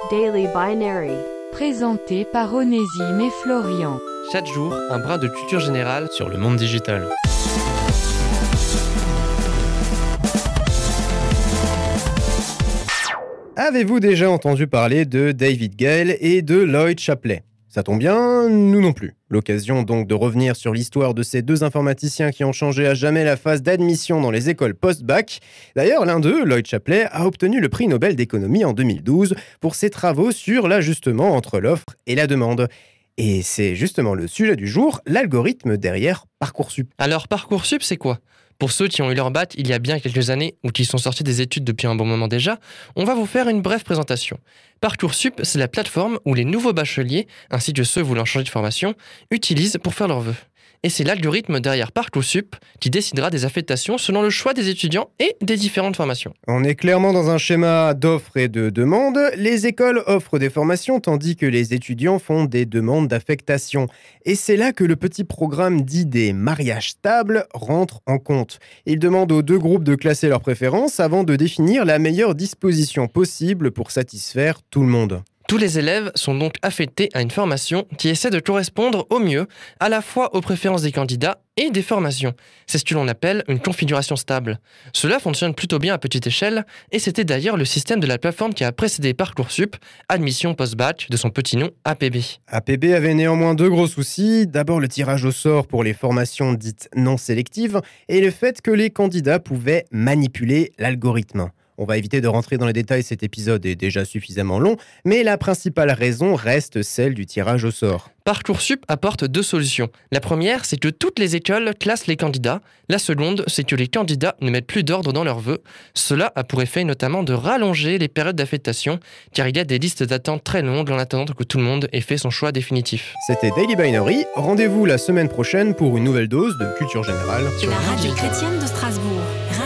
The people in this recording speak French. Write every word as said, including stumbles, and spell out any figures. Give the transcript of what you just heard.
Daily Binary. Présenté par Onésime et Florian. Chaque jour, un brin de culture générale sur le monde digital. Avez-vous déjà entendu parler de David Gale et de Lloyd Shapley ? Ça tombe bien, nous non plus. L'occasion donc de revenir sur l'histoire de ces deux informaticiens qui ont changé à jamais la phase d'admission dans les écoles post-bac. D'ailleurs, l'un d'eux, Lloyd Shapley, a obtenu le prix Nobel d'économie en deux mille douze pour ses travaux sur l'ajustement entre l'offre et la demande. Et c'est justement le sujet du jour, l'algorithme derrière Parcoursup. Alors Parcoursup, c'est quoi ? Pour ceux qui ont eu leur bac il y a bien quelques années ou qui sont sortis des études depuis un bon moment déjà, on va vous faire une brève présentation. Parcoursup, c'est la plateforme où les nouveaux bacheliers, ainsi que ceux voulant changer de formation, utilisent pour faire leurs vœux. Et c'est l'algorithme derrière Parcoursup qui décidera des affectations selon le choix des étudiants et des différentes formations. On est clairement dans un schéma d'offres et de demandes. Les écoles offrent des formations tandis que les étudiants font des demandes d'affectation. Et c'est là que le petit programme dit des mariages stables rentre en compte. Il demande aux deux groupes de classer leurs préférences avant de définir la meilleure disposition possible pour satisfaire tout le monde. Tous les élèves sont donc affectés à une formation qui essaie de correspondre au mieux à la fois aux préférences des candidats et des formations. C'est ce que l'on appelle une configuration stable. Cela fonctionne plutôt bien à petite échelle et c'était d'ailleurs le système de la plateforme qui a précédé Parcoursup, Admission Post-Bac, de son petit nom A P B. A P B avait néanmoins deux gros soucis. D'abord le tirage au sort pour les formations dites non sélectives et le fait que les candidats pouvaient manipuler l'algorithme. On va éviter de rentrer dans les détails, cet épisode est déjà suffisamment long, mais la principale raison reste celle du tirage au sort. Parcoursup apporte deux solutions. La première, c'est que toutes les écoles classent les candidats. La seconde, c'est que les candidats ne mettent plus d'ordre dans leurs vœux. Cela a pour effet notamment de rallonger les périodes d'affectation, car il y a des listes d'attente très longues en attendant que tout le monde ait fait son choix définitif. C'était Daily Binary. Rendez-vous la semaine prochaine pour une nouvelle dose de culture générale sur la radio chrétienne de Strasbourg.